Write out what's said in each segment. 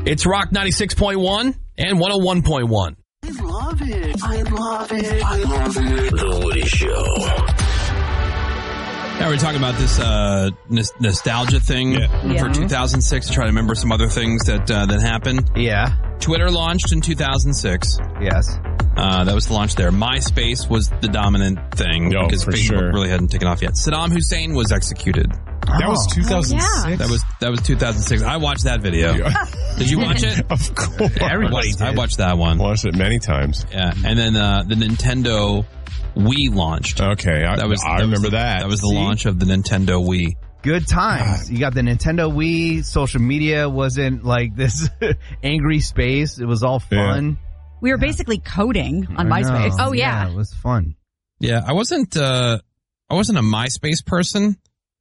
It's Rock 96.1 and 101.1. I love it. I love it. I love it. The Woody Show. Now we're talking about this nostalgia thing for 2006 to try to remember some other things that happened. Yeah. Twitter launched in 2006. Yes. That was the launch there. MySpace was the dominant thing because Facebook really hadn't taken off yet. Saddam Hussein was executed. That was 2006? That was 2006. I watched that video. Did you watch it? Of course. Everybody did. I watched that one. Watched it many times. Yeah. And then the Nintendo Wii launched. Okay. I remember that. That was the launch of the Nintendo Wii. Good times. You got the Nintendo Wii. Social media wasn't like this angry space. It was all fun. Yeah. We were basically coding on MySpace. Oh, yeah. It was fun. Yeah. I wasn't a MySpace person.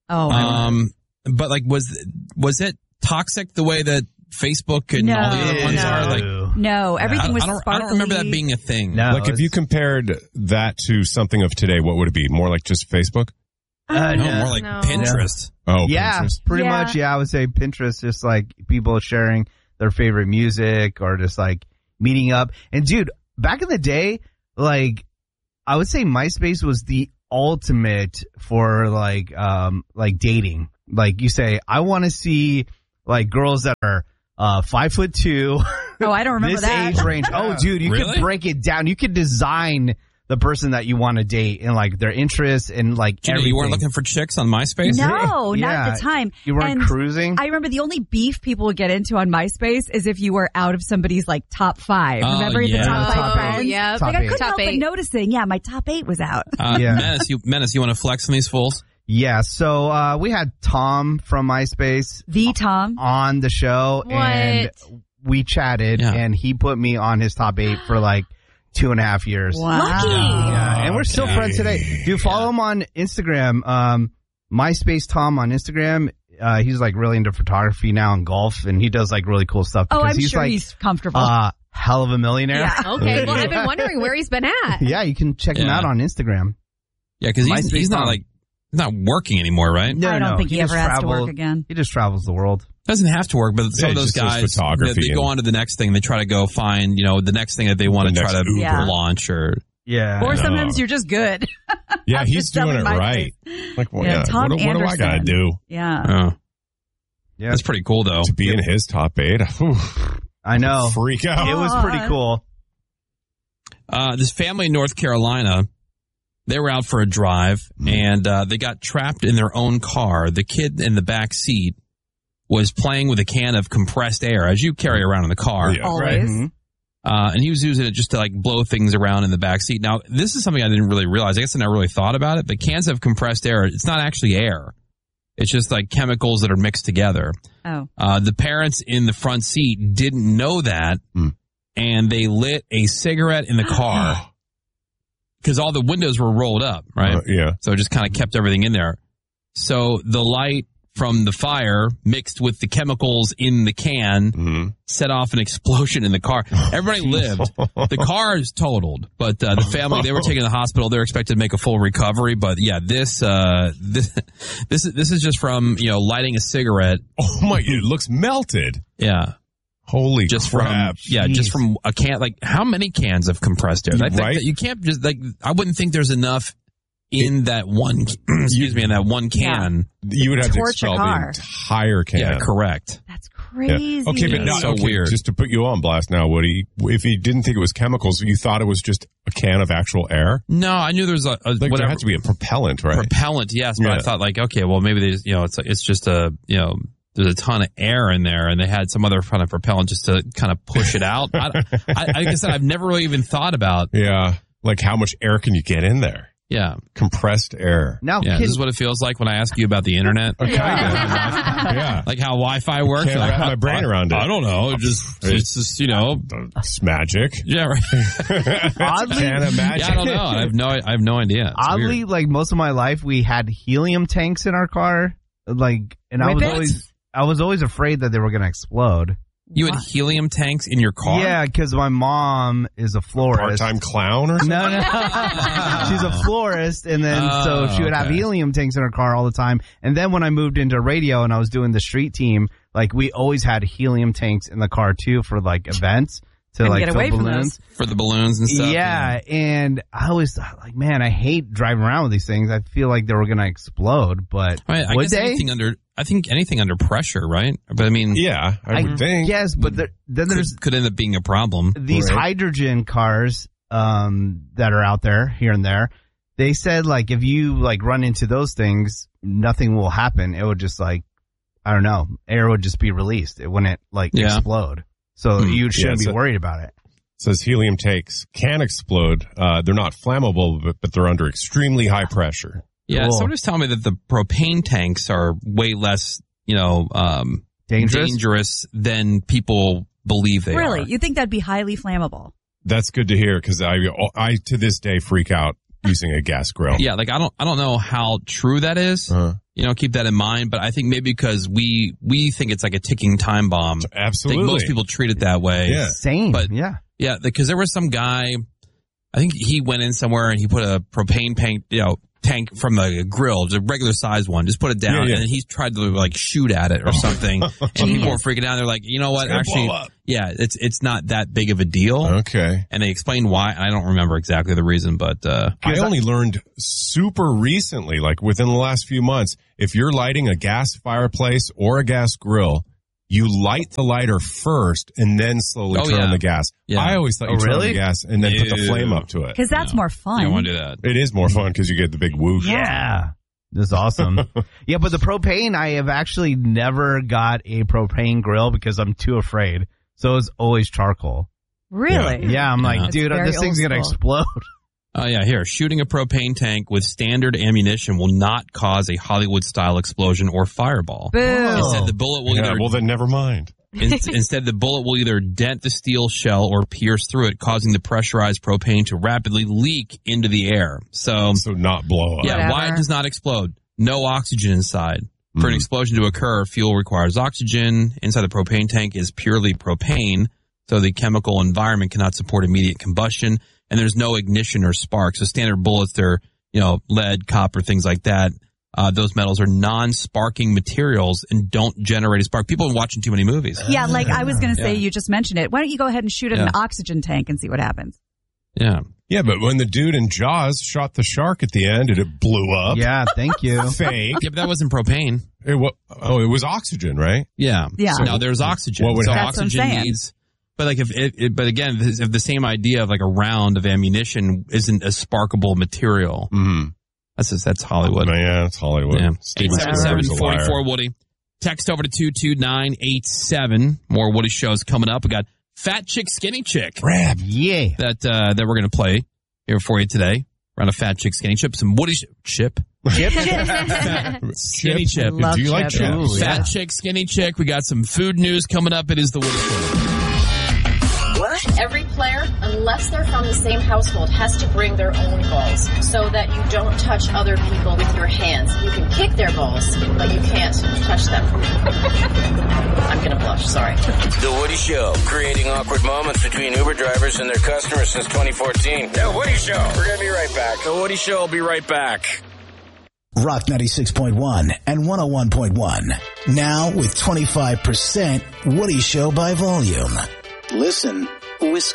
Oh. But like, was it toxic the way that Facebook and all the other ones are? Like, no, everything was sparkly. I don't remember that being a thing. No, like, if you compared that to something of today, what would it be? More like just Facebook? More like Pinterest. Oh, yeah, Pinterest. pretty much. Yeah, I would say Pinterest, just like people sharing their favorite music or just like meeting up. And dude, back in the day, like, I would say MySpace was the ultimate for like dating. Like, you say, I want to see like girls that are 5'2". Oh, I don't remember this that. age range. Oh, dude, you could break it down. You could design the person that you want to date and like their interests and like everything. You weren't looking for chicks on MySpace? No, not at the time. You weren't cruising? I remember the only beef people would get into on MySpace is if you were out of somebody's like top 5. Remember the top 5 friends? Yeah. Like, I couldn't Top help but 8. noticing, my top 8 was out. Menace, you want to flex on these fools? Yeah, so we had Tom from MySpace. The Tom. On the show. What? And we chatted and he put me on his top 8 for like 2.5 years. Wow. Lucky. Yeah, and we're still friends today. Dude, follow him on Instagram. MySpace Tom on Instagram. He's like really into photography now and golf, and he does like really cool stuff. Oh, I'm he's sure like, he's comfortable. Hell of a millionaire. Yeah. Okay. Well, I've been wondering where he's been at. Yeah, you can check him out on Instagram. Yeah, because he's not like, he's not working anymore, right? No, I don't think he ever has to traveled. work again. He just travels the world. Doesn't have to work, but some of those guys, they go on to the next thing. They try to go find, the next thing that they want to try to launch or. Yeah. Or sometimes you're just good. Yeah, he's doing it right. Like, what do I got to do? Yeah. Yeah. That's pretty cool, though. To be in his top 8. I know. Freak out. It was pretty cool. This family in North Carolina, they were out for a drive, and they got trapped in their own car. The kid in the back seat was playing with a can of compressed air, as you carry around in the car. Yeah. Always. Right. Mm-hmm. And he was using it just to like blow things around in the back seat. Now, this is something I didn't really realize. I guess I never really thought about it, but cans of compressed air, it's not actually air. It's just like chemicals that are mixed together. Oh. The parents in the front seat didn't know that, and they lit a cigarette in the car because all the windows were rolled up, right? Yeah. So it just kind of kept everything in there. So the light from the fire mixed with the chemicals in the can set off an explosion in the car. Everybody lived. The car is totaled, but the family, they were taken to the hospital. They're expected to make a full recovery. But yeah, this is just from, lighting a cigarette. Oh my, it looks melted. Yeah. Holy From crap. just from a can. Like, how many cans of compressed air? I think Right? that you can't just I wouldn't think there's enough in that one, in that one can. You would have to Torch a expel the car. entire can. Yeah, correct. That's crazy. Yeah. Okay, but Yeah, so weird. Just to put you on blast now, Woody, if you didn't think it was chemicals, you thought it was just a can of actual air? No, I knew there was There had to be a propellant, right? Propellant, yes, but I thought okay, well, maybe they just, it's just there's a ton of air in there, and they had some other kind of propellant just to kind of push it out. I guess I've never really even thought about. Yeah, like how much air can you get in there? Yeah. Compressed air. Now, this is what it feels like when I ask you about the internet. Yeah. Like how Wi-Fi works. Can't wrap my brain around it. I don't know. It's just, It's magic. Yeah, right. Oddly, Can't imagine. Yeah, I don't know. I have no idea. It's oddly, weird. like most of my life, we had helium tanks in our car. Like, and I was always afraid that they were going to explode. You had helium tanks in your car? Yeah, because my mom is a florist. Part-time clown or something? No. She's a florist, and then so she would have helium tanks in her car all the time. And then when I moved into radio and I was doing the street team, like we always had helium tanks in the car too for like events to like get away fill from balloons. For the balloons and stuff? Yeah, and I was like, man, I hate driving around with these things. I feel like they were going to explode, but I would guess they? anything under pressure, right? But I mean, Yeah, I would think. Yes, but then there's could end up being a problem. these hydrogen cars that are out there here and there. They said like if you like run into those things, nothing will happen. It would just like, I don't know, air would just be released. It wouldn't like explode. So you shouldn't be worried about it. Says helium tanks can explode. They're not flammable, but they're under extremely high pressure. Yeah, Cool. someone was telling me that the propane tanks are way less, dangerous than people believe they are. Really? You think that'd be highly flammable? That's good to hear because I to this day freak out using a gas grill. Yeah, like I don't know how true that is. Keep that in mind. But I think maybe because we think it's like a ticking time bomb. Absolutely. I think most people treat it that way. Yeah. Same. But yeah, because there was some guy, I think he went in somewhere and he put a propane tank from a grill, just a regular size one, just put it down, and then he tried to like shoot at it or something, and people were freaking out. They're like, you know what? Actually, it's not that big of a deal. Okay. And they explained why. I don't remember exactly the reason, but I only learned super recently, like within the last few months, if you're lighting a gas fireplace or a gas grill, you light the lighter first and then slowly turn on the gas. Yeah. I always thought you turn on the gas and then put the flame up to it. Because that's more fun. you don't want to do that. It is more fun because you get the big whoosh. Yeah. This is awesome. Yeah, but the propane, I have actually never got a propane grill because I'm too afraid. So it's always charcoal. Really? Yeah, I'm like, That's dude, very this thing's old going to school. explode. Oh, yeah, here. Shooting a propane tank with standard ammunition will not cause a Hollywood-style explosion or fireball. Boo. Instead, the bullet will well, then never mind. Instead, the bullet will either dent the steel shell or pierce through it, causing the pressurized propane to rapidly leak into the air. So not blow up. Yeah, Whatever. why it does not explode? No oxygen inside. For an explosion to occur, fuel requires oxygen. Inside the propane tank is purely propane, so the chemical environment cannot support immediate combustion, and there's no ignition or spark. So standard bullets, they're, lead, copper, things like that. Those metals are non-sparking materials and don't generate a spark. People are watching too many movies. Yeah, like I was going to say, you just mentioned it. Why don't you go ahead and shoot an oxygen tank and see what happens? Yeah. Yeah, but when the dude in Jaws shot the shark at the end and it blew up. Yeah, thank you. Fake. Yeah, but that wasn't propane. It was oxygen, right? Yeah. Yeah. So now there's oxygen. What would so happen? That's what I'm oxygen saying. needs. But like but again, if the same idea of like a round of ammunition isn't a sparkable material, that's Hollywood. Yeah, it's Hollywood. Yeah. Steven Spielberg's a liar. 877-44 Woody. Text over to 22987. More Woody shows coming up. We got Fat Chick, Skinny Chick. Rab. Yeah. That we're going to play here for you today. Around a Fat Chick, Skinny Chip. Some Woody Chip. Skinny Chip. Love Do you like chip. chips? Ooh, Fat yeah. Chick, Skinny Chick. We got some food news coming up. It is the Woody Show. Every player, unless they're from the same household, has to bring their own balls so that you don't touch other people with your hands. You can kick their balls, but you can't touch them. I'm going to blush, sorry. The Woody Show, creating awkward moments between Uber drivers and their customers since 2014. The Woody Show. We're going to be right back. The Woody Show will be right back. Rock 96.1 and 101.1. Now with 25% Woody Show by volume. Listen with